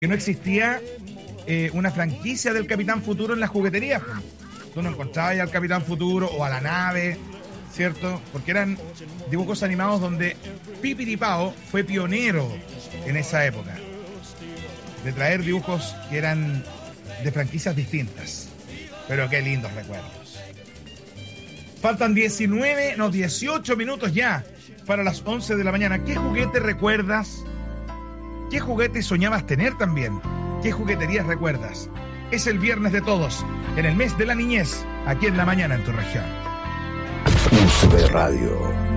que no existía una franquicia del Capitán Futuro en las jugueterías. Tú no encontrabas al Capitán Futuro o a la nave, ¿cierto? Porque eran dibujos animados donde Pipiripao fue pionero en esa época de traer dibujos que eran de franquicias distintas. Pero qué lindos recuerdos. Faltan 18 minutos ya para las 11 de la mañana. ¿Qué juguete recuerdas? ¿Qué juguete soñabas tener también? ¿Qué jugueterías recuerdas? Es el viernes de todos, en el mes de la niñez, aquí en La Mañana en tu región. USB Radio.